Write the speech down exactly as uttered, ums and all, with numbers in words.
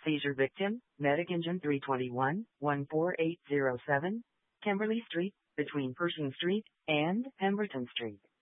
Seizure victim, Medic Engine three twenty-one, one four eight zero seven, Kimberly Street, between Pershing Street and Pemberton Street.